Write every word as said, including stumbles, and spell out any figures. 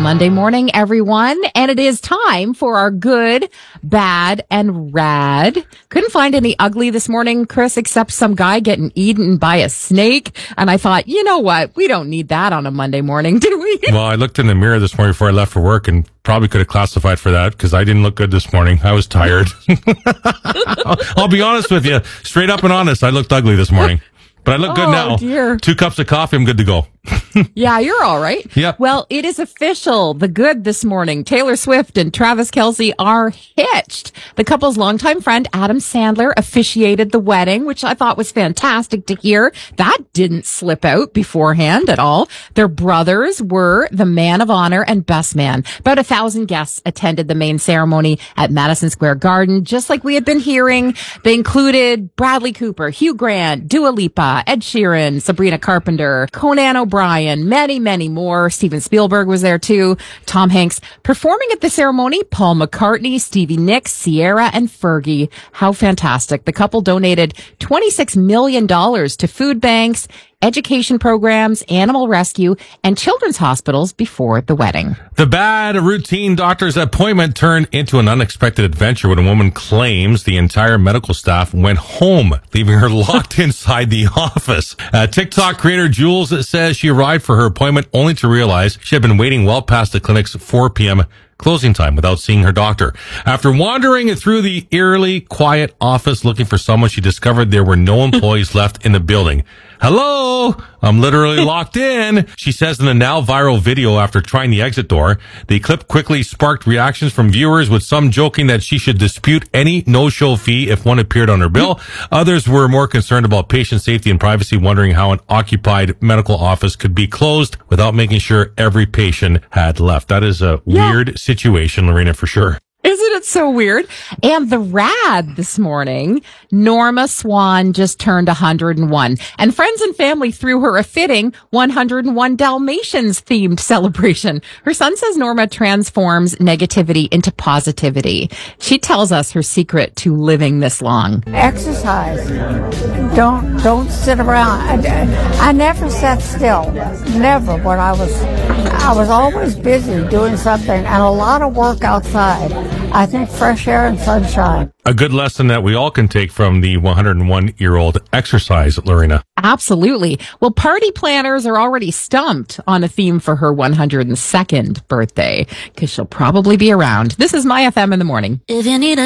Monday morning, everyone. And it is time for our good, bad, and rad. Couldn't find any ugly this morning, Chris, except some guy getting eaten by a snake. And I thought, you know what? We don't need that on a Monday morning, do we? Well, I looked in the mirror this morning before I left for work and probably could have classified for that because I didn't look good this morning. I was tired. I'll, I'll be honest with you. Straight up and honest, I looked ugly this morning. But I look good oh, now. Dear. Two cups of coffee, I'm good to go. Yeah, you're all right. Yep. Well, it is official. The good this morning. Taylor Swift and Travis Kelce are hitched. The couple's longtime friend, Adam Sandler, officiated the wedding, which I thought was fantastic to hear. That didn't slip out beforehand at all. Their brothers were the man of honor and best man. About a thousand guests attended the main ceremony at Madison Square Garden, just like we had been hearing. They included Bradley Cooper, Hugh Grant, Dua Lipa, Ed Sheeran, Sabrina Carpenter, Conan O'Brien, many, many more. Steven Spielberg was there too. Tom Hanks. Performing at the ceremony, Paul McCartney, Stevie Nicks, Sierra, and Fergie. How fantastic. The couple donated twenty-six million dollars to food banks, education programs, animal rescue, and children's hospitals before the wedding. The bad routine doctor's appointment turned into an unexpected adventure when a woman claims the entire medical staff went home, leaving her locked inside the office. Uh, TikTok creator Jules says she arrived for her appointment only to realize she had been waiting well past the clinic's four p.m. closing time without seeing her doctor. After wandering through the eerily quiet office looking for someone, she discovered there were no employees left in the building. Hello, I'm literally locked in, she says in a now viral video after trying the exit door. The clip quickly sparked reactions from viewers, with some joking that she should dispute any no-show fee if one appeared on her bill. Others were more concerned about patient safety and privacy, wondering how an occupied medical office could be closed without making sure every patient had left. That is a Yeah. weird situation, Lorena, for sure. Isn't it so weird? And the rad this morning, Norma Swan just turned one hundred one. And friends and family threw her a fitting one hundred one Dalmatians themed celebration. Her son says Norma transforms negativity into positivity. She tells us her secret to living this long. Exercise. Don't don't sit around. I, I never sat still. Never. When I was, I was always busy doing something, and a lot of work outside. I think fresh air and sunshine. A good lesson that we all can take from the one hundred one-year-old exercise, Lorena. Absolutely. Well, party planners are already stumped on a theme for her one hundred second birthday, because she'll probably be around. This is My F M in the morning. If you need a